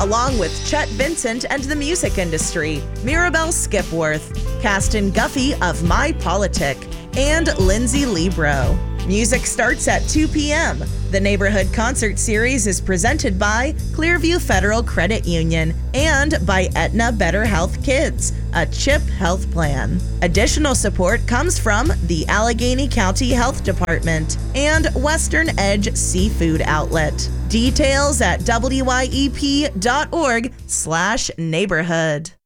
along with Chet Vincent and the music industry, Mirabelle Skipworth, Caston Guffey of My Politic, and Lindsay Libro. Music starts at 2 p.m. The Neighborhood Concert Series is presented by Clearview Federal Credit Union and by Aetna Better Health Kids, a CHIP health plan. Additional support comes from the Allegheny County Health Department and Western Edge Seafood Outlet. Details at wyep.org/neighborhood.